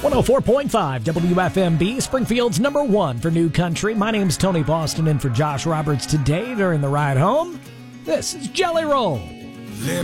104.5 WFMB, Springfield's number one for new country. My name's Tony Boston, in for Josh Roberts today during the ride home. This is Jelly Roll.